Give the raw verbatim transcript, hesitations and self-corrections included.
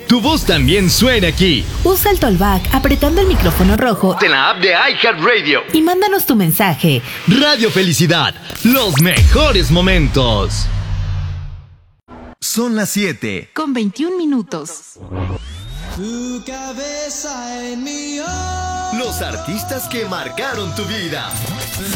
tu voz también suena aquí. Usa el Talkback apretando el micrófono rojo En la app de iHeartRadio. y mándanos tu mensaje. Radio Felicidad, los mejores momentos. Son las siete. Con veintiún minutos. Tu cabeza en mi hombro. Los artistas que marcaron tu vida.